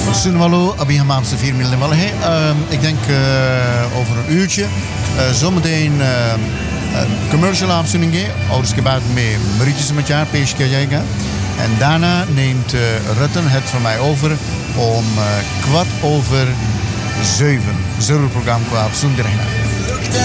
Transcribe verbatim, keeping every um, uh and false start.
Sunwalo, अभी हम आपसे फिर मिलने वाले हैं. Uh, ik denk uh, over een uurtje. Uh, zometeen uh, uh, commercial afzendingen. Ouders buiten mee Marietje met jaar pees kiya jayega. En daarna neemt uh, Rutten het van mij over om uh, kwart over zeven. Zero programma qua op zondag.